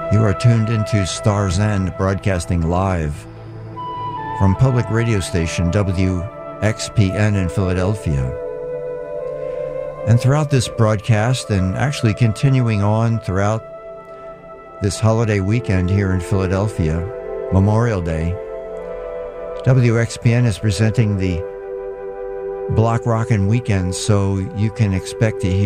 You are tuned into Star's End, broadcasting live from public radio station WXPN in Philadelphia. And throughout this broadcast, and actually continuing on throughout this holiday weekend here in Philadelphia, Memorial Day, WXPN is presenting the Block Rockin' Weekend, so you can expect to hear